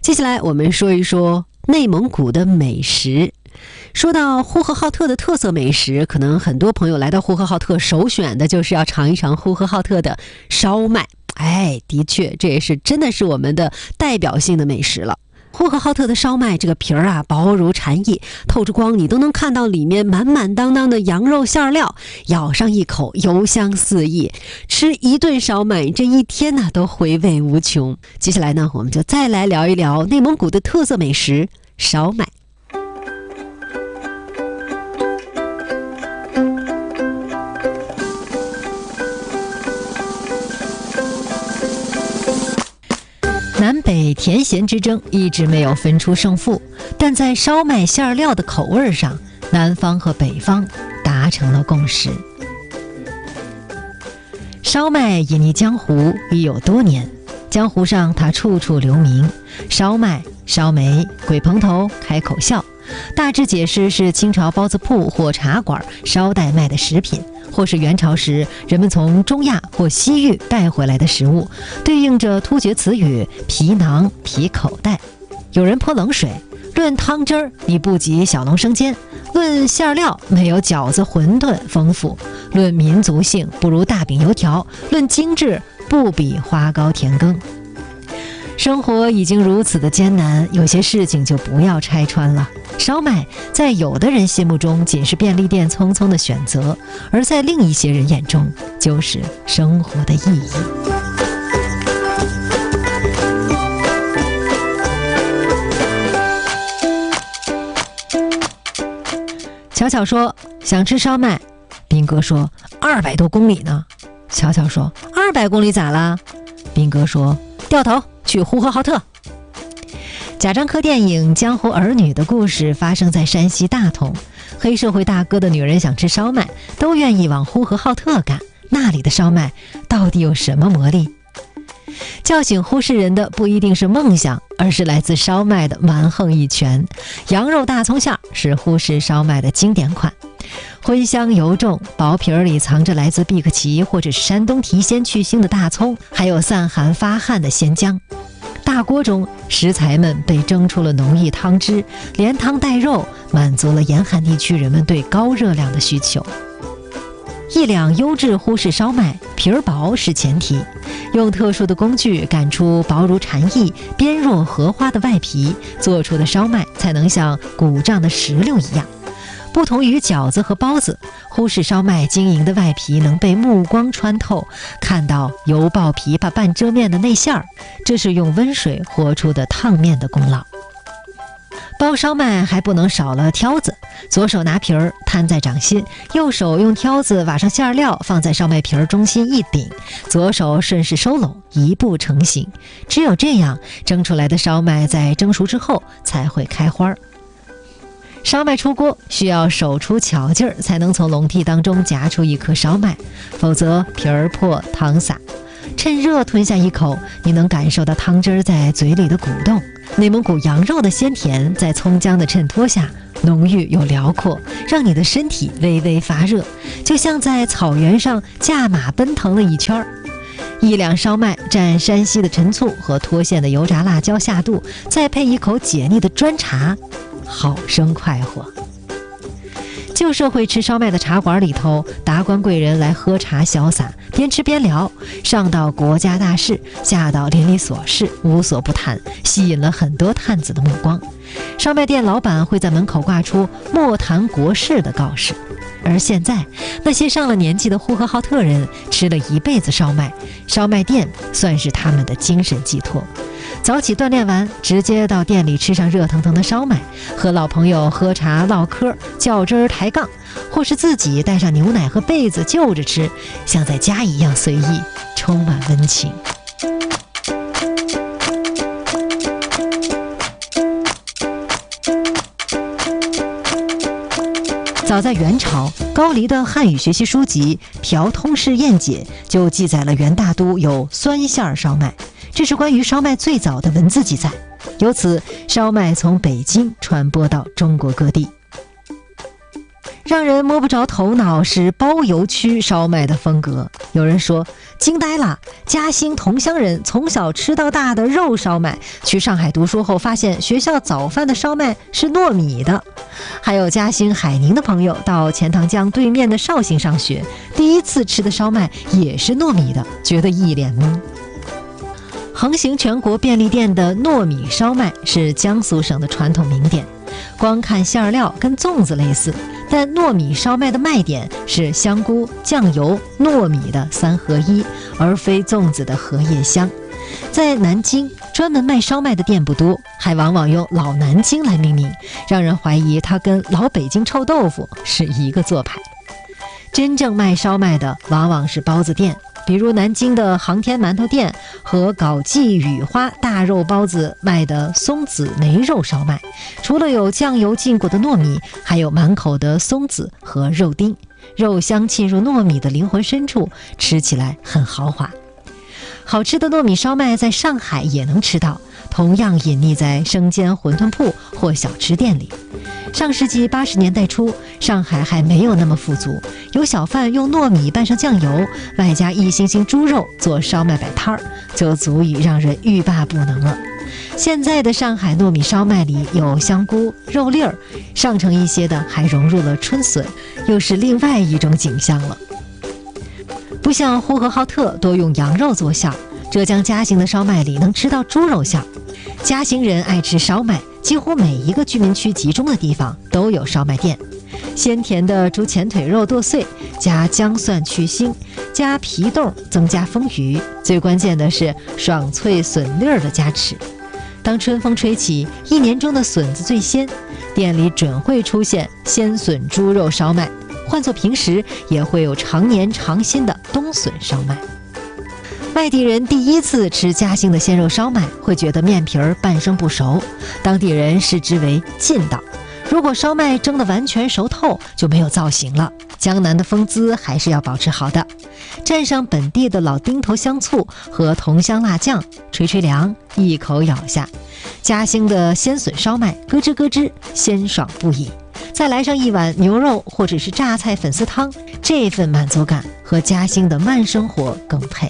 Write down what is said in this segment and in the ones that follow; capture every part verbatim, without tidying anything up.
接下来我们说一说内蒙古的美食。说到呼和浩特的特色美食，可能很多朋友来到呼和浩特首选的就是要尝一尝呼和浩特的烧麦。哎，的确，这也是真的是我们的代表性的美食了。呼和浩特的烧麦，这个皮儿啊薄如蝉翼，透着光，你都能看到里面满满当当的羊肉馅料，咬上一口油香四溢，吃一顿烧麦，这一天呢、啊、都回味无穷。接下来呢，我们就再来聊一聊内蒙古的特色美食烧麦。南北甜咸之争一直没有分出胜负，但在烧麦馅料的口味上，南方和北方达成了共识。烧麦隐匿江湖已有多年，江湖上它处处留名，烧麦、烧梅、鬼蓬头、开口笑，大致解释是清朝包子铺或茶馆捎带卖的食品，或是元朝时人们从中亚或西域带回来的食物，对应着突厥词语皮囊、皮口袋。有人泼冷水，论汤汁儿你不及小农生煎，论馅料没有饺子馄饨丰富，论民族性不如大饼油条，论精致不比花糕甜羹。生活已经如此的艰难，有些事情就不要拆穿了。烧麦在有的人心目中仅是便利店匆匆的选择，而在另一些人眼中就是生活的意义。巧巧说想吃烧麦，斌哥说二百多公里呢。巧巧说二百公里咋啦？斌哥说掉头去呼和浩特。贾樟柯电影《江湖儿女》的故事发生在山西大同，黑社会大哥的女人想吃烧麦，都愿意往呼和浩特赶。那里的烧麦到底有什么魔力？叫醒呼市人的不一定是梦想，而是来自烧麦的蛮横一拳。羊肉大葱馅是呼市烧麦的经典款，荤香油重，薄皮儿里藏着来自毕克奇或者是山东提鲜去腥的大葱，还有散寒发汗的鲜姜。大锅中食材们被蒸出了浓郁汤汁，连汤带肉，满足了严寒地区人们对高热量的需求。一两优质呼市烧麦，皮儿薄是前提，用特殊的工具擀出薄如蝉翼、边若荷花的外皮，做出的烧麦才能像鼓胀的石榴一样。不同于饺子和包子，呼市烧麦晶莹的外皮能被目光穿透，看到油爆琵琶半遮面的内馅儿，这是用温水和出的烫面的功劳。包烧麦还不能少了挑子，左手拿皮儿摊在掌心，右手用挑子挖上馅料放在烧麦皮儿中心一顶，左手顺势收拢，一步成型。只有这样，蒸出来的烧麦在蒸熟之后才会开花。烧麦出锅需要手出巧劲儿，才能从笼屉当中夹出一颗烧麦，否则皮儿破汤洒。趁热吞下一口，你能感受到汤汁儿在嘴里的鼓动。内蒙古羊肉的鲜甜在葱姜的衬托下浓郁又辽阔，让你的身体微微发热，就像在草原上驾马奔腾了一圈。一两烧麦蘸山西的陈醋和脱县的油炸辣椒下肚，再配一口解腻的砖茶，好生快活。旧社会吃烧麦的茶馆里头，达官贵人来喝茶潇洒，边吃边聊，上到国家大事，下到邻里琐事，无所不谈，吸引了很多探子的目光。烧麦店老板会在门口挂出莫谈国事的告示。而现在，那些上了年纪的呼和浩特人吃了一辈子烧麦，烧麦店算是他们的精神寄托。早起锻炼完，直接到店里吃上热腾腾的烧麦，和老朋友喝茶唠嗑，较真儿抬杠，或是自己带上牛奶和被子就着吃，像在家一样随意，充满温情。早在元朝，高黎的汉语学习书籍《朴通释宴解》就记载了元大都有酸馅烧麦，这是关于烧麦最早的文字记载。由此，烧麦从北京传播到中国各地。 让人摸不着头脑是包邮区烧麦的风格。有人说惊呆了，嘉兴同乡人从小吃到大的肉烧麦，去上海读书后发现学校早饭的烧麦是糯米的。还有嘉兴海宁的朋友到钱塘江对面的绍兴上学，第一次吃的烧麦也是糯米的，觉得一脸懵。横行全国便利店的糯米烧麦是江苏省的传统名点，光看馅料跟粽子类似，但糯米烧麦的卖点是香菇、酱油、糯米的三合一，而非粽子的荷叶香。在南京，专门卖烧麦的店不多，还往往用老南京来命名，让人怀疑它跟老北京臭豆腐是一个做派。真正卖烧麦的往往是包子店，比如南京的航天馒头店和搞记雨花大肉包子卖的松子梅肉烧麦，除了有酱油浸过的糯米，还有满口的松子和肉丁，肉香沁入糯米的灵魂深处，吃起来很豪华。好吃的糯米烧麦在上海也能吃到，同样隐匿在生煎馄饨铺或小吃店里。上世纪八十年代初，上海还没有那么富足，有小贩用糯米拌上酱油，外加一星星猪肉做烧麦摆摊儿，就足以让人欲罢不能了。现在的上海糯米烧麦里有香菇、肉粒儿，上乘一些的还融入了春笋，又是另外一种景象了。不像呼和浩特多用羊肉做馅，浙江嘉兴的烧麦里能吃到猪肉馅。嘉兴人爱吃烧麦，几乎每一个居民区集中的地方都有烧麦店。鲜甜的猪前腿肉剁碎，加姜蒜去腥，加皮冻增加丰腴，最关键的是爽脆笋粒儿的加持。当春风吹起，一年中的笋子最鲜，店里准会出现鲜笋猪肉烧麦，换作平时也会有常年常新的冬笋烧麦。外地人第一次吃嘉兴的鲜肉烧麦，会觉得面皮儿半生不熟，当地人视之为劲道。如果烧麦蒸得完全熟透，就没有造型了。江南的风姿还是要保持好的，蘸上本地的老丁头香醋和同乡辣酱，吹吹凉，一口咬下，嘉兴的鲜笋烧麦咯吱咯吱，鲜爽不已。再来上一碗牛肉或者是榨菜粉丝汤，这份满足感和嘉兴的慢生活更配。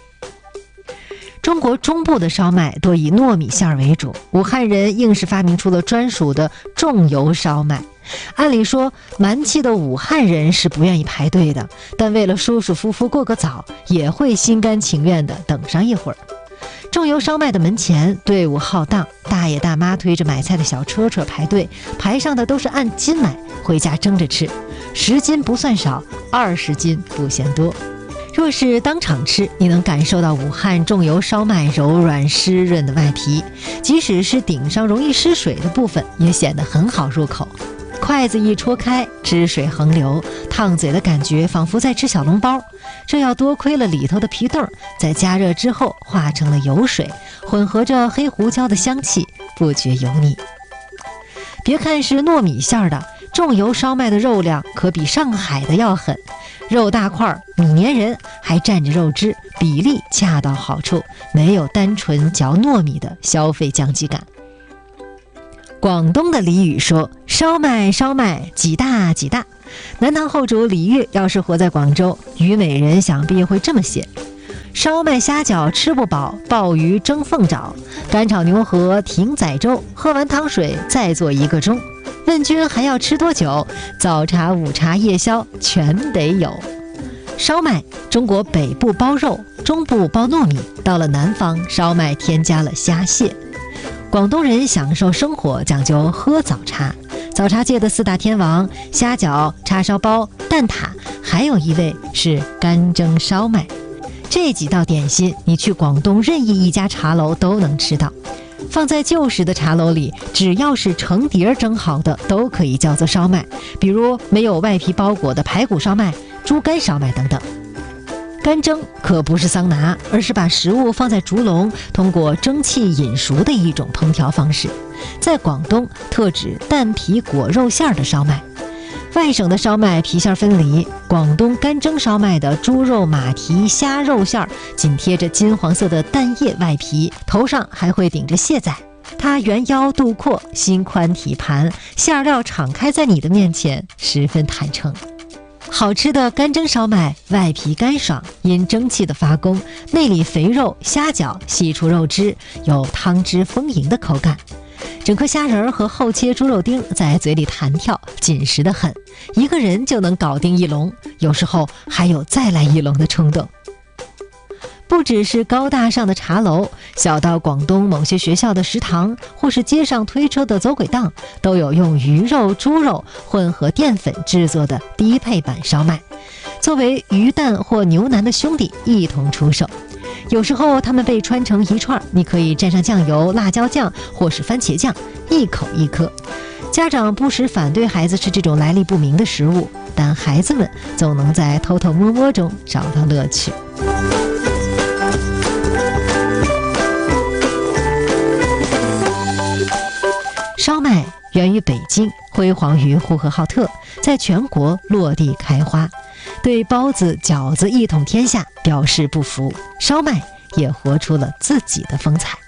中国中部的烧麦多以糯米馅为主，武汉人硬是发明出了专属的重油烧麦。按理说蛮气的武汉人是不愿意排队的，但为了舒舒服服过个早，也会心甘情愿地等上一会儿。重油烧麦的门前队伍浩荡，大爷大妈推着买菜的小车车排队，排上的都是按斤买，回家蒸着吃，十斤不算少，二十斤不嫌多。若是当场吃，你能感受到武汉重油烧麦柔软湿润的外皮，即使是顶上容易失水的部分，也显得很好入口。筷子一戳开，汁水横流，烫嘴的感觉仿佛在吃小笼包。这要多亏了里头的皮冻，在加热之后化成了油水，混合着黑胡椒的香气，不觉油腻。别看是糯米馅的，重油烧麦的肉量可比上海的要狠，肉大块，米粘人，还蘸着肉汁，比例恰到好处，没有单纯嚼糯米的消费降级感。广东的俚语说烧麦烧麦几大几大，南唐后主李煜要是活在广州，虞美人想必会这么写：烧麦虾饺吃不饱，鲍鱼蒸凤爪，干炒牛河艇仔粥，喝完汤水再做一个钟。问君还要吃多久？早茶午茶夜宵全得有。烧麦，中国北部包肉，中部包糯米，到了南方，烧麦添加了虾蟹。广东人享受生活讲究喝早茶，早茶界的四大天王虾饺、叉烧包、蛋挞，还有一位是干蒸烧麦。这几道点心你去广东任意一家茶楼都能吃到，放在旧时的茶楼里，只要是成碟蒸好的都可以叫做烧麦，比如没有外皮包裹的排骨烧麦、猪肝烧麦等等。干蒸可不是桑拿，而是把食物放在竹笼，通过蒸汽引熟的一种烹调方式。在广东特指蛋皮裹肉馅的烧麦，外省的烧麦皮馅分离，广东干蒸烧麦的猪肉马蹄虾肉馅紧贴着金黄色的蛋液外皮，头上还会顶着蟹仔， 它圆腰肚阔，心宽体盘，馅料敞开在你的面前，十分坦诚。好吃的干蒸烧麦，外皮干爽，因蒸汽的发功，内里肥肉，虾饺吸出肉汁，有汤汁丰盈的口感。整颗虾仁和厚切猪肉丁在嘴里弹跳，紧实得很，一个人就能搞定一笼，有时候还有再来一笼的冲动。不只是高大上的茶楼，小到广东某些学校的食堂，或是街上推车的走鬼档，都有用鱼肉、猪肉混合淀粉制作的低配版烧麦，作为鱼蛋或牛腩的兄弟一同出售。有时候它们被穿成一串，你可以蘸上酱油、辣椒酱或是番茄酱，一口一颗。家长不时反对孩子吃这种来历不明的食物，但孩子们总能在偷偷摸摸中找到乐趣。烧麦源于北京，辉煌于呼和浩特，在全国落地开花，对包子、饺子一统天下表示不服。烧麦也活出了自己的风采。